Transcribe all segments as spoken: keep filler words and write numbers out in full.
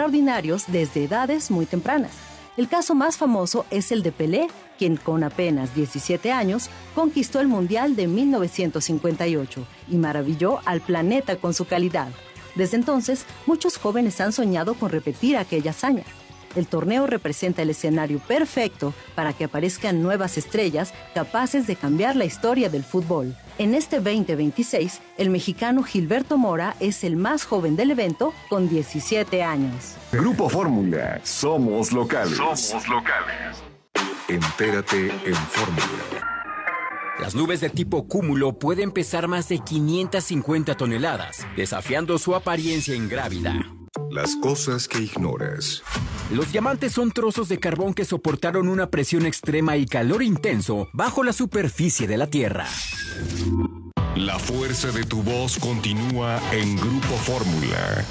extraordinarios desde edades muy tempranas. El caso más famoso es el de Pelé, quien con apenas diecisiete años conquistó el Mundial de mil novecientos cincuenta y ocho y maravilló al planeta con su calidad. Desde entonces, muchos jóvenes han soñado con repetir aquella hazaña. El torneo representa el escenario perfecto para que aparezcan nuevas estrellas capaces de cambiar la historia del fútbol. En este veinte veintiséis, el mexicano Gilberto Mora es el más joven del evento con diecisiete años. Grupo Fórmula, somos locales. Somos locales. Entérate en Fórmula. Las nubes de tipo cúmulo pueden pesar más de quinientas cincuenta toneladas, desafiando su apariencia ingrávida. Las cosas que ignoras. Los diamantes son trozos de carbón que soportaron una presión extrema y calor intenso bajo la superficie de la Tierra. La fuerza de tu voz continúa en Grupo Fórmula.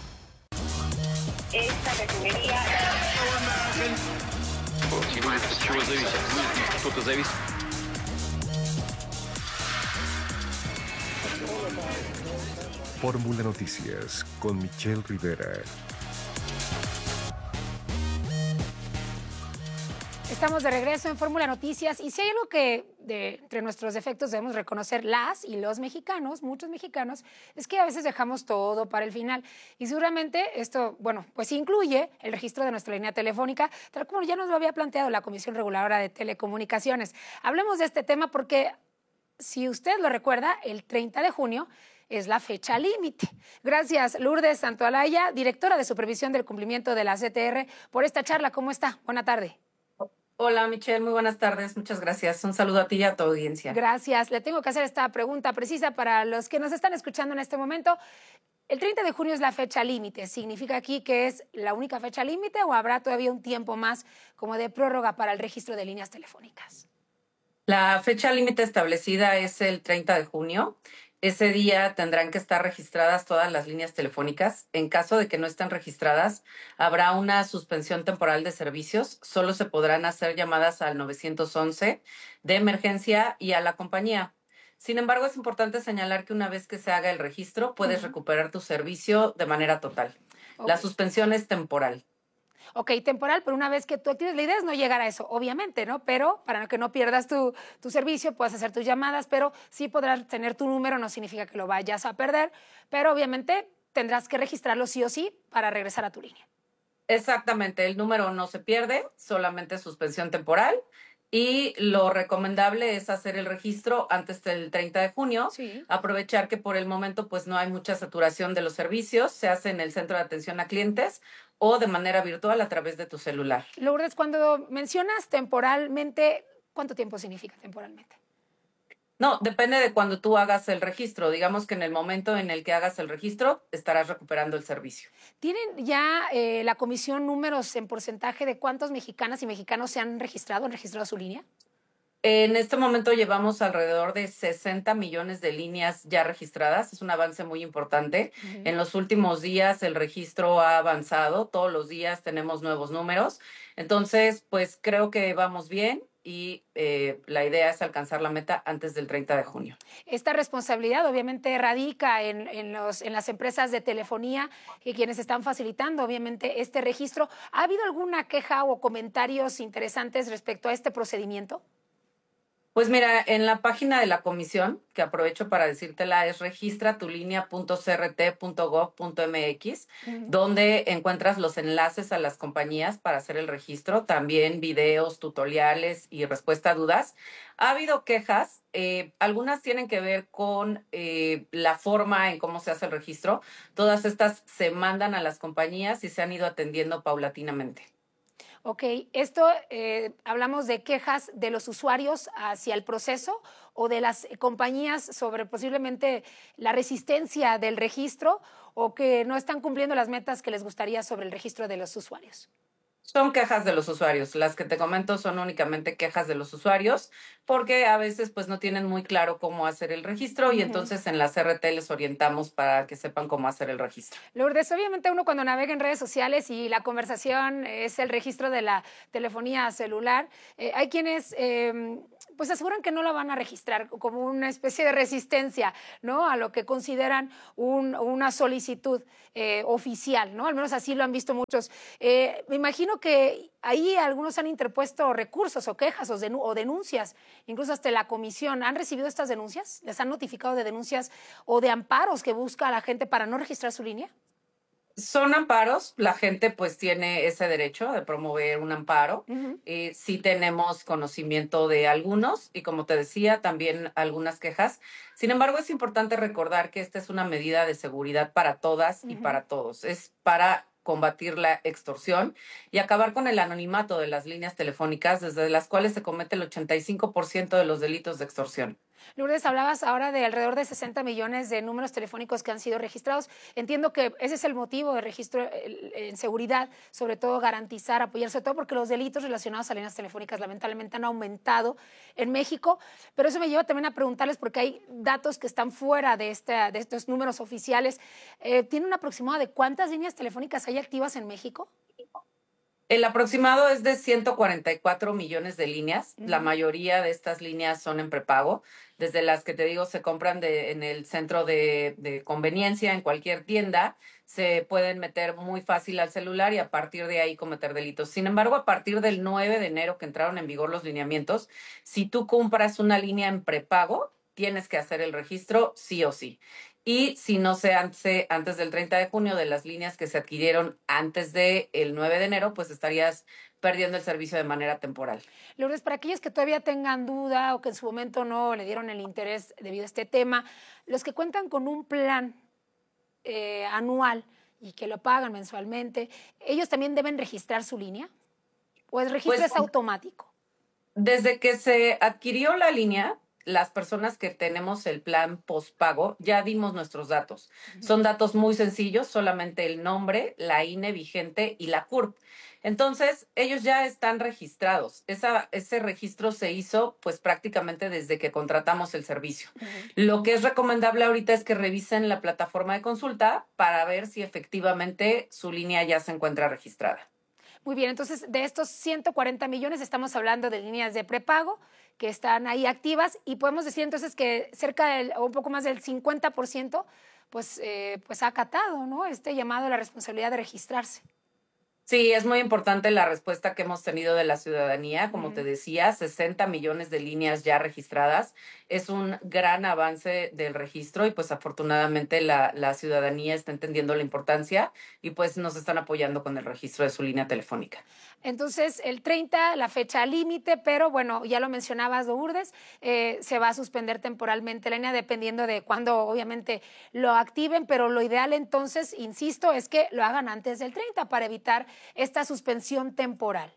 Esta refinería... Fórmula Noticias con Michelle Rivera. Estamos de regreso en Fórmula Noticias y si hay algo que de, entre nuestros defectos debemos reconocer las y los mexicanos, muchos mexicanos, es que a veces dejamos todo para el final y seguramente esto, bueno, pues incluye el registro de nuestra línea telefónica, tal como ya nos lo había planteado la Comisión Reguladora de Telecomunicaciones. Hablemos de este tema porque, si usted lo recuerda, el treinta de junio es la fecha límite. Gracias, Lourdes Santoalaya, directora de Supervisión del Cumplimiento de la C T R, por esta charla. ¿Cómo está? Buena tarde. Hola, Michelle, muy buenas tardes. Muchas gracias. Un saludo a ti y a tu audiencia. Gracias. Le tengo que hacer esta pregunta precisa para los que nos están escuchando en este momento. El treinta de junio es la fecha límite. ¿Significa aquí que es la única fecha límite o habrá todavía un tiempo más como de prórroga para el registro de líneas telefónicas? La fecha límite establecida es el treinta de junio. Ese día tendrán que estar registradas todas las líneas telefónicas. En caso de que no estén registradas, habrá una suspensión temporal de servicios. Solo se podrán hacer llamadas al nueve once de emergencia y a la compañía. Sin embargo, es importante señalar que una vez que se haga el registro, puedes uh-huh. recuperar tu servicio de manera total. Okay. La suspensión es temporal. Ok, temporal, pero una vez que tú actives, la idea es no llegar a eso, obviamente, ¿no? Pero para que no pierdas tu, tu servicio, puedes hacer tus llamadas, pero sí podrás tener tu número, no significa que lo vayas a perder, pero obviamente tendrás que registrarlo sí o sí para regresar a tu línea. Exactamente, el número no se pierde, solamente suspensión temporal. Y lo recomendable es hacer el registro antes del treinta de junio, sí. Aprovechar que por el momento pues no hay mucha saturación de los servicios, se hace en el centro de atención a clientes o de manera virtual a través de tu celular. Lourdes, cuando mencionas temporalmente, ¿cuánto tiempo significa temporalmente? No, depende de cuando tú hagas el registro. Digamos que en el momento en el que hagas el registro, estarás recuperando el servicio. ¿Tienen ya eh, la comisión números en porcentaje de cuántos mexicanas y mexicanos se han registrado, han registrado su línea? En este momento llevamos alrededor de sesenta millones de líneas ya registradas. Es un avance muy importante. Uh-huh. En los últimos días el registro ha avanzado. Todos los días tenemos nuevos números. Entonces, pues creo que vamos bien. Y eh, la idea es alcanzar la meta antes del treinta de junio. Esta responsabilidad obviamente radica en, en, los, en las empresas de telefonía y quienes están facilitando obviamente este registro. ¿Ha habido alguna queja o comentarios interesantes respecto a este procedimiento? Pues mira, en la página de la comisión, que aprovecho para decírtela, es registratulinea punto c r t punto gov punto m x, uh-huh. donde encuentras los enlaces a las compañías para hacer el registro, también videos, tutoriales y respuesta a dudas. Ha habido quejas, eh, algunas tienen que ver con eh, la forma en cómo se hace el registro. Todas estas se mandan a las compañías y se han ido atendiendo paulatinamente. Ok, esto eh, hablamos de quejas de los usuarios hacia el proceso o de las compañías sobre posiblemente la resistencia del registro o que no están cumpliendo las metas que les gustaría sobre el registro de los usuarios. Son quejas de los usuarios. Las que te comento son únicamente quejas de los usuarios porque a veces pues no tienen muy claro cómo hacer el registro y uh-huh. entonces en la C R T les orientamos para que sepan cómo hacer el registro. Lourdes, obviamente uno cuando navega en redes sociales y la conversación es el registro de la telefonía celular, eh, hay quienes... Eh, pues aseguran que no la van a registrar como una especie de resistencia, ¿no? A lo que consideran un, una solicitud eh, oficial, ¿no? Al menos así lo han visto muchos. Eh, me imagino que ahí algunos han interpuesto recursos o quejas o, denun- o denuncias, incluso hasta la comisión. ¿Han recibido estas denuncias? ¿Les han notificado de denuncias o de amparos que busca la gente para no registrar su línea? Son amparos, la gente pues tiene ese derecho de promover un amparo. Uh-huh. Eh, sí tenemos conocimiento de algunos y como te decía, también algunas quejas. Sin embargo, es importante recordar que esta es una medida de seguridad para todas y Uh-huh. para todos. Es para combatir la extorsión y acabar con el anonimato de las líneas telefónicas desde las cuales se comete el ochenta y cinco por ciento de los delitos de extorsión. Lourdes, hablabas ahora de alrededor de sesenta millones de números telefónicos que han sido registrados. Entiendo que ese es el motivo de registro en seguridad, sobre todo garantizar, apoyar, sobre todo porque los delitos relacionados a líneas telefónicas lamentablemente han aumentado en México. Pero eso me lleva también a preguntarles, porque hay datos que están fuera de, esta, de estos números oficiales. Eh, ¿Tiene un aproximado de cuántas líneas telefónicas hay activas en México? El aproximado es de ciento cuarenta y cuatro millones de líneas. Uh-huh. La mayoría de estas líneas son en prepago, desde las que te digo se compran de, en el centro de, de conveniencia, en cualquier tienda, se pueden meter muy fácil al celular y a partir de ahí cometer delitos. Sin embargo, a partir del nueve de enero que entraron en vigor los lineamientos, si tú compras una línea en prepago, tienes que hacer el registro sí o sí. Y si no se hace antes del treinta de junio de las líneas que se adquirieron antes del nueve de enero, pues estarías perdiendo el servicio de manera temporal. Lourdes, para aquellos que todavía tengan duda o que en su momento no le dieron el interés debido a este tema, los que cuentan con un plan eh, anual y que lo pagan mensualmente, ¿ellos también deben registrar su línea? ¿O el registro Pues, es automático? Desde que se adquirió la línea, las personas que tenemos el plan postpago ya dimos nuestros datos. Uh-huh. Son datos muy sencillos, solamente el nombre, la I N E vigente y la C U R P. Entonces, ellos ya están registrados. Esa, ese registro se hizo pues prácticamente desde que contratamos el servicio. Uh-huh. Lo que es recomendable ahorita es que revisen la plataforma de consulta para ver si efectivamente su línea ya se encuentra registrada. Muy bien, entonces de estos ciento cuarenta millones estamos hablando de líneas de prepago que están ahí activas y podemos decir entonces que cerca del, o un poco más del cincuenta por ciento pues, eh, pues ha acatado, ¿no?, este llamado a la responsabilidad de registrarse. Sí, es muy importante la respuesta que hemos tenido de la ciudadanía. Como uh-huh. te decía, sesenta millones de líneas ya registradas. Es un gran avance del registro y pues afortunadamente la, la ciudadanía está entendiendo la importancia y pues nos están apoyando con el registro de su línea telefónica. Entonces, el treinta, la fecha límite, pero bueno, ya lo mencionabas, Lourdes, eh, se va a suspender temporalmente la línea dependiendo de cuándo obviamente lo activen, pero lo ideal entonces, insisto, es que lo hagan antes del treinta para evitar esta suspensión temporal.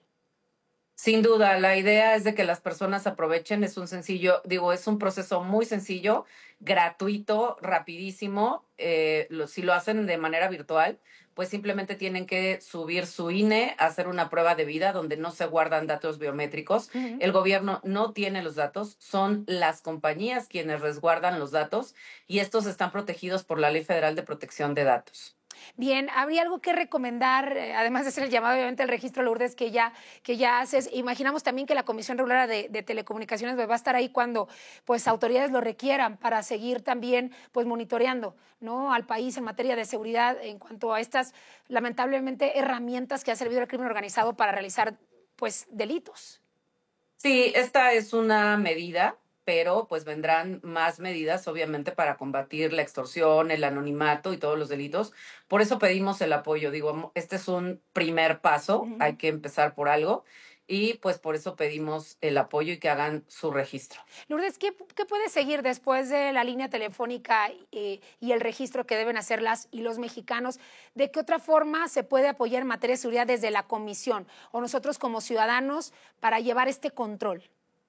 Sin duda, la idea es de que las personas aprovechen, es un sencillo, digo, es un proceso muy sencillo, gratuito, rapidísimo. Eh, lo, si lo hacen de manera virtual, pues simplemente tienen que subir su I N E, hacer una prueba de vida donde no se guardan datos biométricos. Uh-huh. El gobierno no tiene los datos, son las compañías quienes resguardan los datos y estos están protegidos por la Ley Federal de Protección de Datos. Bien, ¿habría algo que recomendar, eh, además de hacer el llamado, obviamente, al registro, Lourdes, que ya, que ya haces? Imaginamos también que la Comisión Regular de, de Telecomunicaciones pues, va a estar ahí cuando pues, autoridades lo requieran para seguir también pues, monitoreando, ¿no?, al país en materia de seguridad en cuanto a estas, lamentablemente, herramientas que ha servido el crimen organizado para realizar pues, delitos. Sí, esta es una medida, pero pues vendrán más medidas, obviamente, para combatir la extorsión, el anonimato y todos los delitos. Por eso pedimos el apoyo. Digo, este es un primer paso, uh-huh. hay que empezar por algo. Y pues por eso pedimos el apoyo y que hagan su registro. Lourdes, ¿qué, qué puede seguir después de la línea telefónica y, y el registro que deben hacer las y los mexicanos? ¿De qué otra forma se puede apoyar en materia de seguridad desde la Comisión o nosotros como ciudadanos para llevar este control?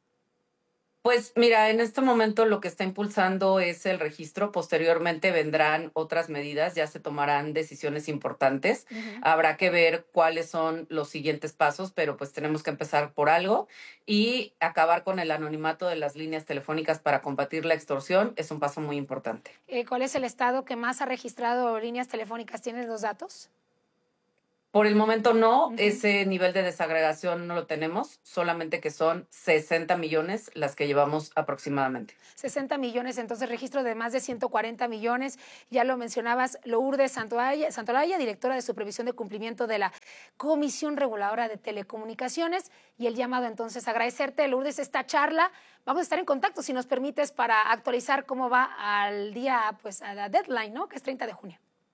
Pues mira, en este momento lo que está impulsando es el registro. Posteriormente vendrán otras medidas, ya se tomarán decisiones importantes. Uh-huh. Habrá que ver cuáles son los siguientes pasos, pero pues tenemos que empezar por algo y acabar con el anonimato de las líneas telefónicas para combatir la extorsión es un paso muy importante. Eh, ¿Cuál es el estado que más ha registrado líneas telefónicas? ¿Tienes los datos? Por el momento no, Uh-huh. ese nivel de desagregación no lo tenemos, solamente que son sesenta millones las que llevamos aproximadamente. sesenta millones, entonces registro de más de ciento cuarenta millones. Ya lo mencionabas, Lourdes Santolaya, Santolaya, directora de Supervisión de Cumplimiento de la Comisión Reguladora de Telecomunicaciones. Y el llamado entonces a agradecerte, Lourdes, esta charla. Vamos a estar en contacto, si nos permites, para actualizar cómo va al día, pues a la deadline, ¿no? Que es treinta de junio.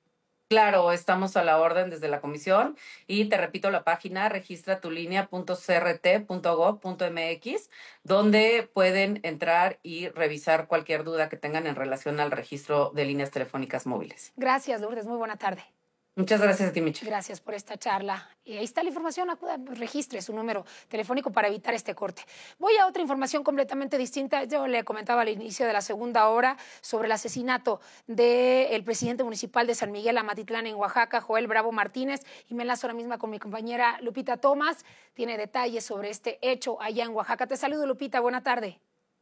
Claro, estamos a la orden desde la comisión y te repito la página registra tu línea punto c r t punto gov punto m x, donde pueden entrar y revisar cualquier duda que tengan en relación al registro de líneas telefónicas móviles. Gracias, Lourdes, muy buena tarde. Muchas gracias a ti, Michelle. Gracias por esta charla. Y ahí está la información, acuda, registre su número telefónico para evitar este corte. Voy a otra información completamente distinta. Yo le comentaba al inicio de la segunda hora sobre el asesinato del presidente municipal de San Miguel Amatitlán en Oaxaca, Joel Bravo Martínez, y me enlazo ahora mismo con mi compañera Lupita Tomás. Tiene detalles sobre este hecho allá en Oaxaca. Te saludo, Lupita, buena tarde.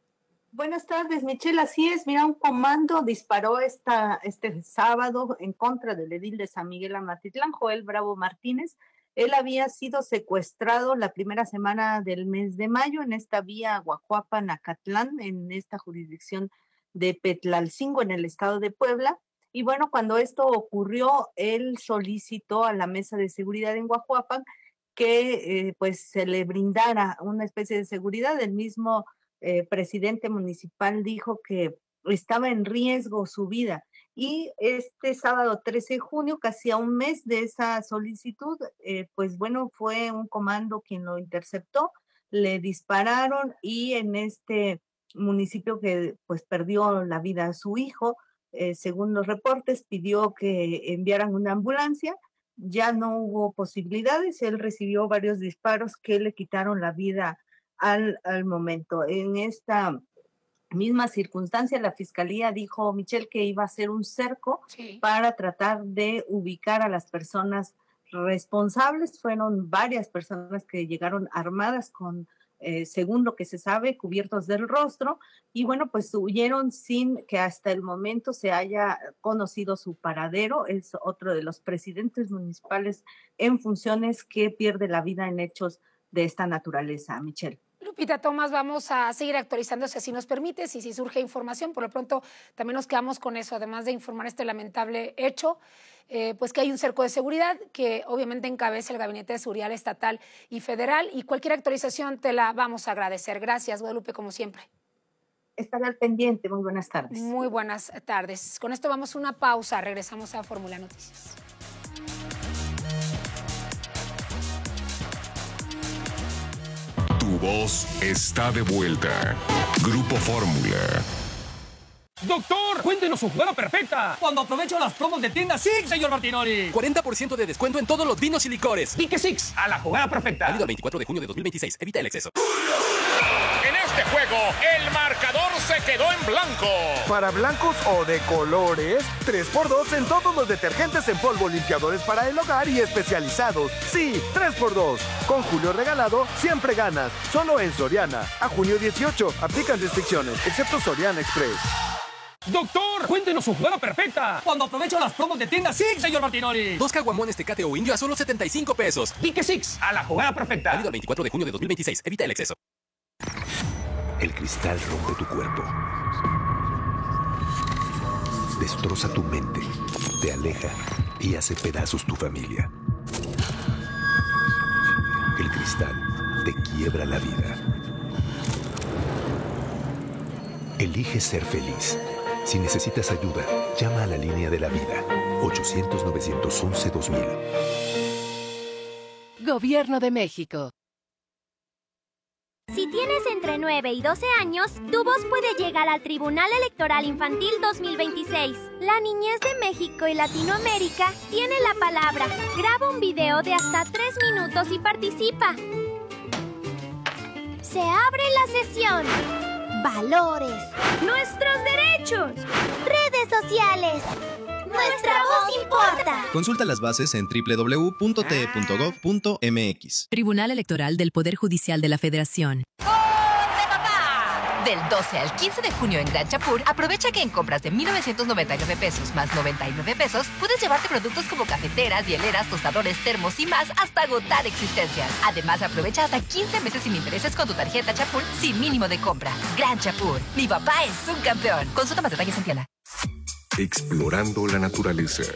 Buenas tardes, Michelle. Así es, mira, un comando disparó esta, este sábado en contra del edil de San Miguel Amatitlán, Joel Bravo Martínez. Él había sido secuestrado la primera semana del mes de mayo en esta vía Guajuapan-Acatlán, en esta jurisdicción de Petlalcingo, en el estado de Puebla. Y bueno, cuando esto ocurrió, él solicitó a la mesa de seguridad en Guajuapan que eh, pues se le brindara una especie de seguridad. El mismo Eh, presidente municipal dijo que estaba en riesgo su vida, y este sábado trece de junio, casi a un mes de esa solicitud, eh, pues bueno, fue un comando quien lo interceptó, le dispararon, y en este municipio que pues perdió la vida a su hijo, eh, según los reportes, pidió que enviaran una ambulancia. Ya no hubo posibilidades, él recibió varios disparos que le quitaron la vida Al, al momento. En esta misma circunstancia, la fiscalía dijo, Michelle, que iba a hacer un cerco Sí. para tratar de ubicar a las personas responsables. Fueron varias personas que llegaron armadas con, eh, según lo que se sabe, cubiertos del rostro, y bueno, pues huyeron sin que hasta el momento se haya conocido su paradero. Es otro de los presidentes municipales en funciones que pierde la vida en hechos de esta naturaleza, Michelle. Lupita Tomás, vamos a seguir actualizándose si nos permites, y si surge información, por lo pronto también nos quedamos con eso, además de informar este lamentable hecho, eh, pues que hay un cerco de seguridad que obviamente encabeza el Gabinete de Seguridad Estatal y Federal, y cualquier actualización te la vamos a agradecer. Gracias, Guadalupe, como siempre. Estaré al pendiente. Muy buenas tardes. Muy buenas tardes. Con esto vamos a una pausa, regresamos a Fórmula Noticias. Tu voz está de vuelta. Grupo Fórmula. Doctor, cuéntenos su jugada perfecta. Cuando aprovecho las promos de tienda Six, señor Martinoli. cuarenta por ciento de descuento en todos los vinos y licores. Di que Six, a la jugada perfecta. Válido el veinticuatro de junio de dos mil veintiséis. Evita el exceso. En este juego, el marcador se quedó en blanco. Para blancos o de colores, tres por dos en todos los detergentes en polvo, limpiadores para el hogar y especializados. Sí, tres por dos. Con Julio regalado, siempre ganas. Solo en Soriana. A junio dieciocho. Aplican restricciones, excepto Soriana Express. Doctor, cuéntenos su jugada perfecta. Cuando aprovecho las promos de tienda Six, señor Martinoli. Dos caguamones Tecate o Indio a solo setenta y cinco pesos. Di que Six, a la jugada perfecta. Válido el veinticuatro de junio de dos mil veintiséis. Evita el exceso. El cristal rompe tu cuerpo. Destroza tu mente, te aleja y hace pedazos tu familia. El cristal te quiebra la vida. Elige ser feliz. Si necesitas ayuda, llama a la línea de la vida. ochocientos, novecientos once, dos mil. Gobierno de México. Si tienes entre nueve y doce años, tu voz puede llegar al Tribunal Electoral Infantil dos mil veintiséis. La niñez de México y Latinoamérica tiene la palabra. Graba un video de hasta tres minutos y participa. Se abre la sesión. Valores. Nuestros derechos. Redes sociales. Nuestra voz importa. Consulta las bases en doble u doble u doble u punto t e punto gov punto m x. Tribunal Electoral del Poder Judicial de la Federación. ¡Gol de papá! Del doce al quince de junio en Gran Chapur, aprovecha que en compras de mil novecientos noventa y nueve pesos más noventa y nueve pesos, puedes llevarte productos como cafeteras, hieleras, tostadores, termos y más hasta agotar existencias. Además, aprovecha hasta quince meses sin intereses con tu tarjeta Chapur sin mínimo de compra. Gran Chapur, mi papá es un campeón. Consulta más detalles en tienda. Explorando la naturaleza.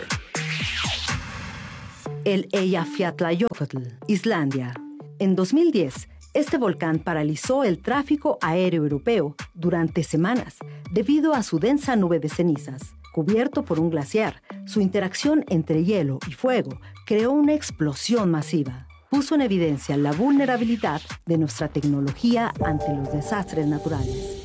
El Eyjafjallajökull, Islandia. En dos mil diez, este volcán paralizó el tráfico aéreo europeo durante semanas debido a su densa nube de cenizas. Cubierto por un glaciar, su interacción entre hielo y fuego creó una explosión masiva. Puso en evidencia la vulnerabilidad de nuestra tecnología ante los desastres naturales.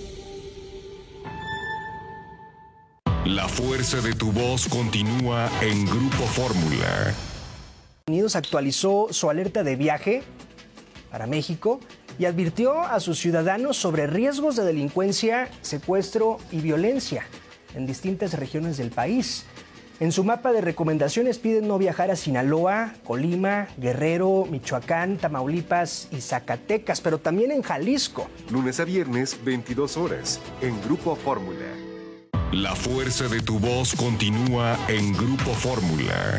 La fuerza de tu voz continúa en Grupo Fórmula. Estados Unidos actualizó su alerta de viaje para México y advirtió a sus ciudadanos sobre riesgos de delincuencia, secuestro y violencia en distintas regiones del país. En su mapa de recomendaciones piden no viajar a Sinaloa, Colima, Guerrero, Michoacán, Tamaulipas y Zacatecas, pero también en Jalisco. Lunes a viernes, veintidós horas, en Grupo Fórmula. La fuerza de tu voz continúa en Grupo Fórmula.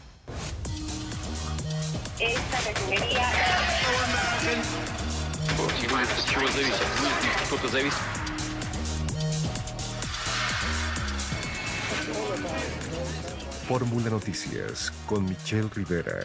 Esta refinería... Fórmula Noticias con Michelle Rivera.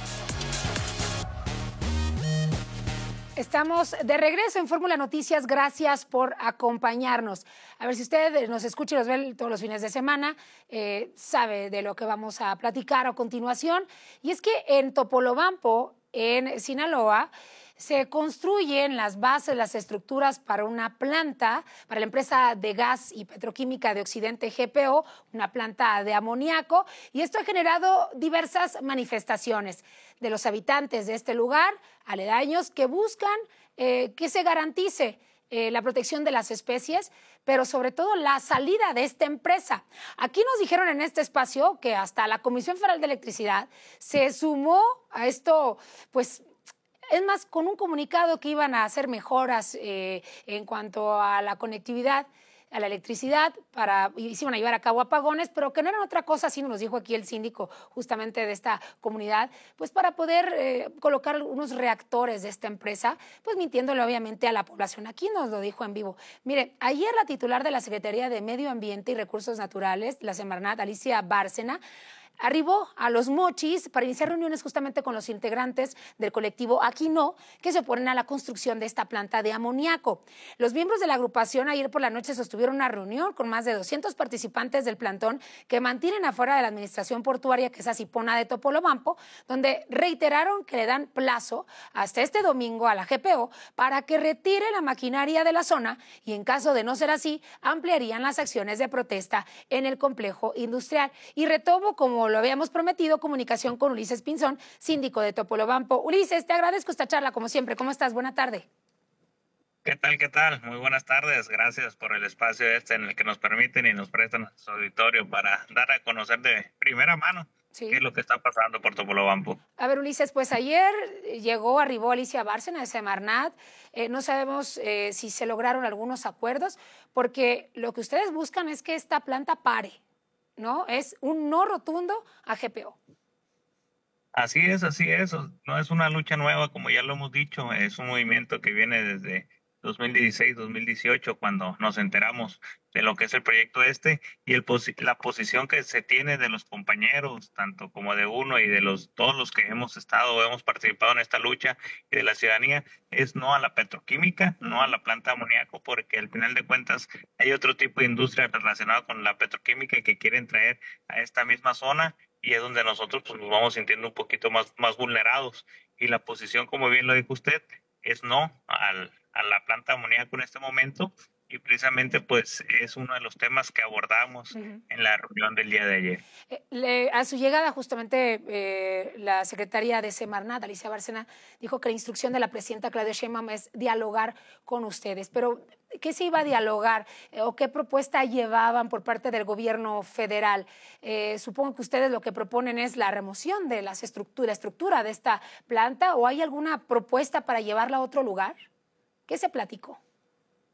Estamos de regreso en Fórmula Noticias. Gracias por acompañarnos. A ver, si usted nos escucha y nos ve todos los fines de semana, eh, sabe de lo que vamos a platicar a continuación. Y es que en Topolobampo, en Sinaloa, se construyen las bases, las estructuras para una planta, para la empresa de gas y petroquímica de Occidente G P O, una planta de amoníaco, y esto ha generado diversas manifestaciones de los habitantes de este lugar, aledaños, que buscan eh, que se garantice eh, la protección de las especies, pero sobre todo la salida de esta empresa. Aquí nos dijeron en este espacio que hasta la Comisión Federal de Electricidad se sumó a esto, pues, es más, con un comunicado que iban a hacer mejoras eh, en cuanto a la conectividad, a la electricidad, para, y se iban a llevar a cabo apagones, pero que no eran otra cosa, así nos lo dijo aquí el síndico justamente de esta comunidad, pues para poder eh, colocar unos reactores de esta empresa, pues mintiéndole obviamente a la población. Aquí nos lo dijo en vivo. Mire, ayer la titular de la Secretaría de Medio Ambiente y Recursos Naturales, la Semarnat, Alicia Bárcena, arribó a Los Mochis para iniciar reuniones justamente con los integrantes del colectivo Aquí No, que se oponen a la construcción de esta planta de amoníaco. Los miembros de la agrupación ayer por la noche sostuvieron una reunión con más de doscientos participantes del plantón que mantienen afuera de la administración portuaria, que es Asipona de Topolobampo, donde reiteraron que le dan plazo hasta este domingo a la G P O para que retire la maquinaria de la zona y, en caso de no ser así, ampliarían las acciones de protesta en el complejo industrial. Y retomo, como lo habíamos prometido, comunicación con Ulises Pinzón, síndico de Topolobampo. Ulises, te agradezco esta charla, como siempre. ¿Cómo estás? Buena tarde. ¿Qué tal? ¿Qué tal? Muy buenas tardes. Gracias por el espacio este en el que nos permiten y nos prestan su auditorio para dar a conocer de primera mano sí. qué es lo que está pasando por Topolobampo. A ver, Ulises, pues ayer llegó, arribó Alicia Bárcena de Semarnat. Eh, no sabemos eh, si se lograron algunos acuerdos, porque lo que ustedes buscan es que esta planta pare, ¿no? Es un no rotundo a G P O. Así es, así es. No es una lucha nueva, como ya lo hemos dicho. Es un movimiento que viene desde dos mil dieciséis, dos mil dieciocho, cuando nos enteramos de lo que es el proyecto este y el posi- la posición que se tiene de los compañeros, tanto como de uno y de los todos los que hemos estado, hemos participado en esta lucha y de la ciudadanía, es no a la petroquímica, no a la planta de amoníaco, porque al final de cuentas hay otro tipo de industria relacionada con la petroquímica que quieren traer a esta misma zona y es donde nosotros pues, nos vamos sintiendo un poquito más, más vulnerados. Y la posición, como bien lo dijo usted, es no al, a la planta de amoníaco en este momento. Y precisamente pues es uno de los temas que abordamos uh-huh. en la reunión del día de ayer. Eh, le, a su llegada justamente eh, la secretaria de Semarnat, Alicia Bárcena, dijo que la instrucción de la presidenta Claudia Sheinbaum es dialogar con ustedes. Pero ¿qué se iba a dialogar eh, o qué propuesta llevaban por parte del gobierno federal? Eh, supongo que ustedes lo que proponen es la remoción de las estructura, la estructura de esta planta, ¿o hay alguna propuesta para llevarla a otro lugar? ¿Qué se platicó?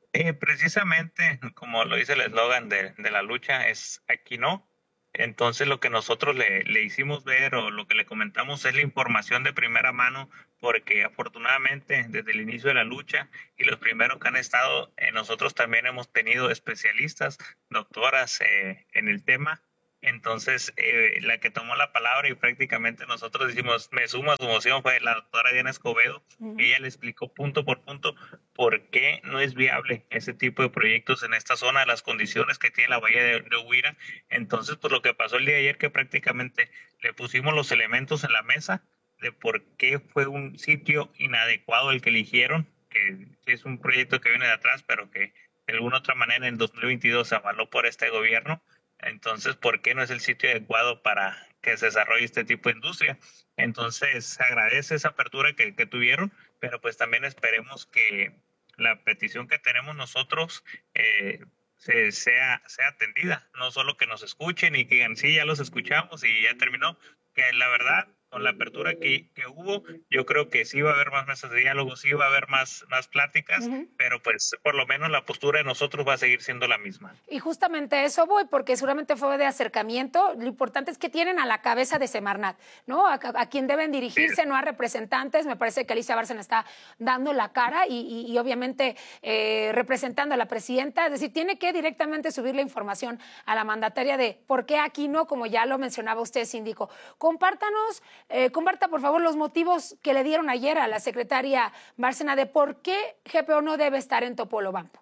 Eh, precisamente, como lo dice el eslogan de, de la lucha, es aquí no. Entonces lo que nosotros le, le hicimos ver o lo que le comentamos es la información de primera mano, porque afortunadamente desde el inicio de la lucha y los primeros que han estado, eh, nosotros también hemos tenido especialistas, doctoras eh, en el tema. Entonces, eh, la que tomó la palabra y prácticamente nosotros decimos, me sumo a su moción, fue la doctora Diana Escobedo. Uh-huh. Ella le explicó punto por punto por qué no es viable ese tipo de proyectos en esta zona, las condiciones que tiene la bahía de, de Huira. Entonces, pues lo que pasó el día de ayer, que prácticamente le pusimos los elementos en la mesa de por qué fue un sitio inadecuado el que eligieron, que es un proyecto que viene de atrás, pero que de alguna otra manera en dos mil veintidós se avaló por este gobierno. Entonces, ¿por qué no es el sitio adecuado para que se desarrolle este tipo de industria? Entonces, se agradece esa apertura que, que tuvieron, pero pues también esperemos que la petición que tenemos nosotros eh, se, sea, sea atendida. No solo que nos escuchen y que digan, sí, ya los escuchamos y ya terminó. Que la verdad, con la apertura que, que hubo, yo creo que sí va a haber más mesas de diálogo, sí va a haber más, más pláticas, uh-huh. pero pues por lo menos la postura de nosotros va a seguir siendo la misma. Y justamente eso voy, porque seguramente fue de acercamiento. Lo importante es que tienen a la cabeza de Semarnat, ¿no? A, a quien deben dirigirse, sí. No a representantes. Me parece que Alicia Bárcena está dando la cara y, y, y obviamente eh, representando a la presidenta. Es decir, tiene que directamente subir la información a la mandataria de por qué aquí no, como ya lo mencionaba usted, síndico. Compártanos Eh, comparta, por favor, los motivos que le dieron ayer a la secretaria Bárcena de por qué G P O no debe estar en Topolobampo.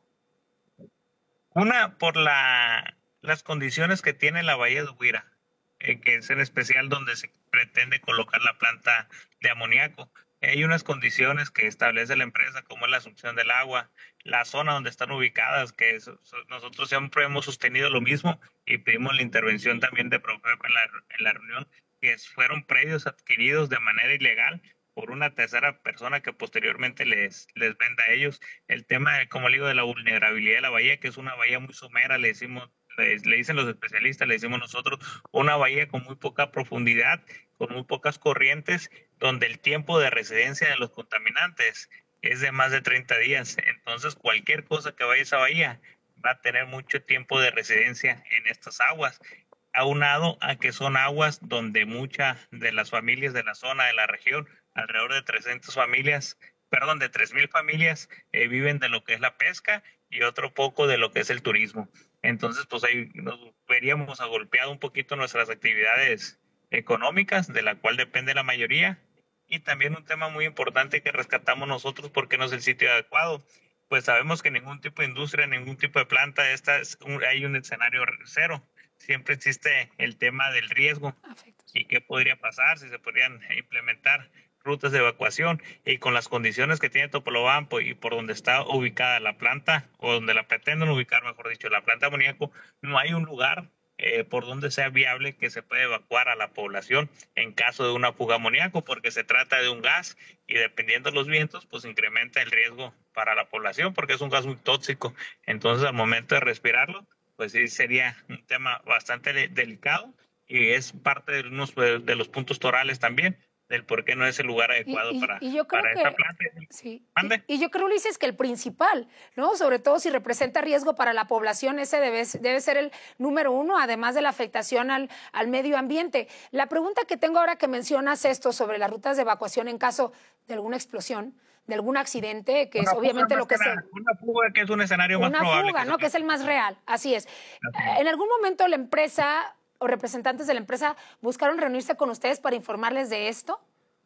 Una, por la, las condiciones que tiene la bahía de Huira, eh, que es en especial donde se pretende colocar la planta de amoníaco. Hay unas condiciones que establece la empresa, como es la asunción del agua, la zona donde están ubicadas, que es, nosotros siempre hemos sostenido lo mismo y pedimos la intervención también de Profepa en la, en la reunión, que fueron predios adquiridos de manera ilegal por una tercera persona que posteriormente les, les venda a ellos. El tema, de, como le digo, de la vulnerabilidad de la bahía, que es una bahía muy somera, le decimos, le, le dicen los especialistas, le decimos nosotros, una bahía con muy poca profundidad, con muy pocas corrientes, donde el tiempo de residencia de los contaminantes es de más de treinta días. Entonces, cualquier cosa que vaya a esa bahía va a tener mucho tiempo de residencia en estas aguas, aunado a que son aguas donde muchas de las familias de la zona, de la región, alrededor de trescientas familias, perdón, de tres mil familias eh, viven de lo que es la pesca y otro poco de lo que es el turismo. Entonces, pues ahí nos veríamos agolpeado un poquito nuestras actividades económicas, de la cual depende la mayoría, y también un tema muy importante que rescatamos nosotros porque no es el sitio adecuado. Pues sabemos que ningún tipo de industria, ningún tipo de planta, esta es un, hay un escenario cero. Siempre existe el tema del riesgo y qué podría pasar si se podrían implementar rutas de evacuación, y con las condiciones que tiene Topolobampo y por donde está ubicada la planta, o donde la pretenden ubicar, mejor dicho, la planta de amoníaco, no hay un lugar eh, por donde sea viable que se pueda evacuar a la población en caso de una fuga de amoníaco, porque se trata de un gas y dependiendo de los vientos, pues incrementa el riesgo para la población porque es un gas muy tóxico. Entonces, al momento de respirarlo, pues sí sería un tema bastante de, delicado y es parte de, unos, de los puntos torales también del por qué no es el lugar adecuado y, y, para, y yo creo para que, esta planta. Sí. Y, y yo creo, Ulises, que el principal, ¿no? Sobre todo si representa riesgo para la población, ese debe, debe ser el número uno, además de la afectación al, al medio ambiente. La pregunta que tengo ahora que mencionas esto sobre las rutas de evacuación en caso de alguna explosión, de algún accidente, que una es obviamente lo que se... Una fuga que es un escenario más una probable. Una fuga, que ¿no? Que es el más real, así es. Así. ¿En algún momento la empresa o representantes de la empresa buscaron reunirse con ustedes para informarles de esto?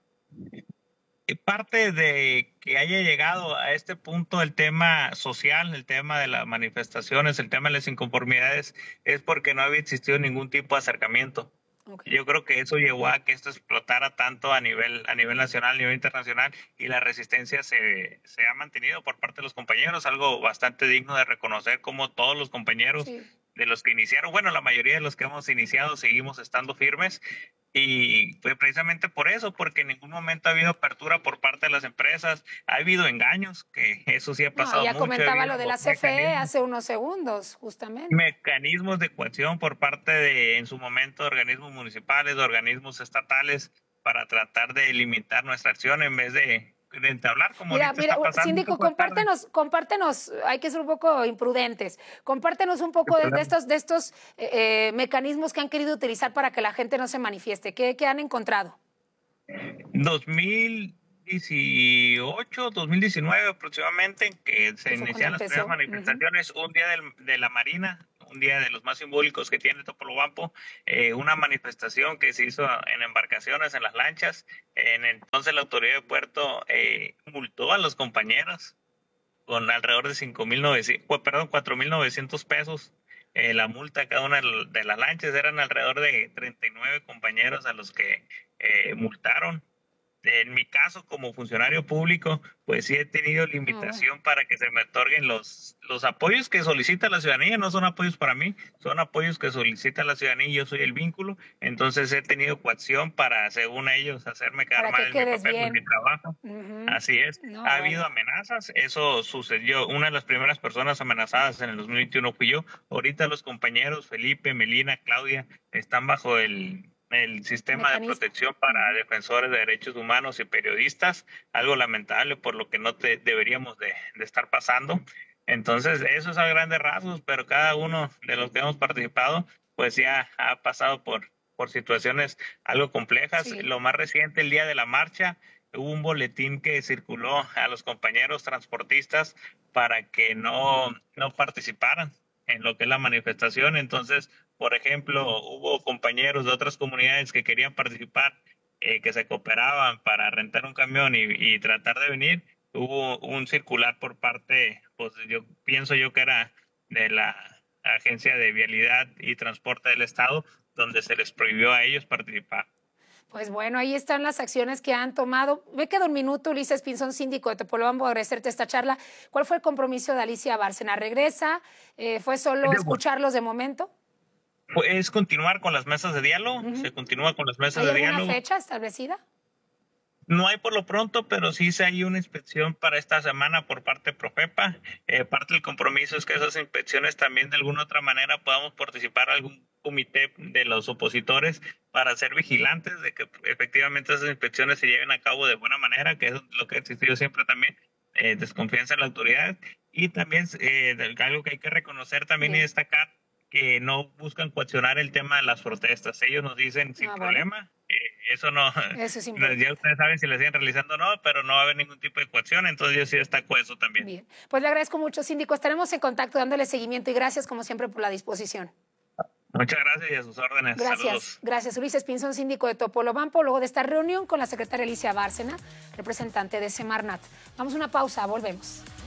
Parte de que haya llegado a este punto el tema social, el tema de las manifestaciones, el tema de las inconformidades, es porque no había existido ningún tipo de acercamiento. Okay. Yo creo que eso llevó a que esto explotara tanto a nivel, a nivel nacional, a nivel internacional, y la resistencia se, se ha mantenido por parte de los compañeros, algo bastante digno de reconocer, como todos los compañeros sí. de los que iniciaron, bueno, la mayoría de los que hemos iniciado seguimos estando firmes, y fue precisamente por eso, porque en ningún momento ha habido apertura por parte de las empresas, ha habido engaños, que eso sí ha pasado no, ya mucho. Ya comentaba lo de la C F E hace unos segundos, justamente. Mecanismos de coacción por parte de, en su momento, organismos municipales, de organismos estatales, para tratar de limitar nuestra acción en vez de de entablar, como Mira, ahorita mira, está pasando. síndico, compártenos, compártenos, hay que ser un poco imprudentes, compártenos un poco de, de estos, de estos eh, mecanismos que han querido utilizar para que la gente no se manifieste. ¿Qué, qué han encontrado? dos mil dieciocho, dos mil diecinueve aproximadamente, que se iniciaron las primeras manifestaciones, uh-huh. un día del, de la Marina, un día de los más simbólicos que tiene Topolobampo, eh, una manifestación que se hizo en embarcaciones, en las lanchas. En entonces la autoridad de puerto eh, multó a los compañeros con alrededor de cinco mil novecientos, perdón, cuatro mil novecientos pesos. Eh, la multa a cada una de las lanchas, eran alrededor de treinta y nueve compañeros a los que eh, multaron. En mi caso, como funcionario público, pues sí he tenido limitación oh. para que se me otorguen los, los apoyos que solicita la ciudadanía. No son apoyos para mí, son apoyos que solicita la ciudadanía y yo soy el vínculo. Entonces he tenido coacción para, según ellos, hacerme quedar mal en mi papel, en mi trabajo. Uh-huh. Así es. No, ha bueno. habido amenazas, eso sucedió. Una de las primeras personas amenazadas en el dos mil veintiuno fui yo. Ahorita los compañeros Felipe, Melina, Claudia están bajo el... el sistema Mecanismo. de protección para defensores de derechos humanos y periodistas, algo lamentable por lo que no te deberíamos de, de estar pasando. Entonces, eso es a grandes rasgos, pero cada uno de los que hemos participado, pues ya ha pasado por, por situaciones algo complejas. Sí. Lo más reciente, el día de la marcha, hubo un boletín que circuló a los compañeros transportistas para que no, no participaran en lo que es la manifestación. Entonces, por ejemplo, hubo compañeros de otras comunidades que querían participar, eh, que se cooperaban para rentar un camión y, y tratar de venir. Hubo un circular por parte, pues yo pienso yo que era de la Agencia de Vialidad y Transporte del Estado, donde se les prohibió a ellos participar. Pues bueno, ahí están las acciones que han tomado. Me queda un minuto, Ulises Pinzón, síndico de Topolobampo, agradecerte esta charla. ¿Cuál fue el compromiso de Alicia Bárcena? ¿Regresa? Eh, ¿Fue solo escucharlos de momento? Es continuar con las mesas de diálogo, uh-huh. se continúa con las mesas de diálogo. ¿Hay alguna fecha establecida? No hay por lo pronto, pero sí se hay una inspección para esta semana por parte de Profepa. Eh, parte del compromiso es que esas inspecciones también de alguna otra manera podamos participar algún comité de los opositores para ser vigilantes de que efectivamente esas inspecciones se lleven a cabo de buena manera, que es lo que ha existido siempre también, eh, desconfianza en la autoridad. Y también eh, algo que hay que reconocer también sí. y destacar, que no buscan coaccionar el tema de las protestas. Ellos nos dicen sin ah, problema, bueno. eh, eso no, eso es ya ustedes saben si lo siguen realizando o no, pero no va a haber ningún tipo de coacción, entonces yo sí destaco eso también. Bien, pues le agradezco mucho, síndico, estaremos en contacto dándole seguimiento y gracias como siempre por la disposición. Muchas gracias y a sus órdenes. Gracias, Saludos. Gracias. Ulises Pinzón, síndico de Topolobampo, luego de esta reunión con la secretaria Alicia Bárcena, representante de Semarnat. Vamos a una pausa, volvemos.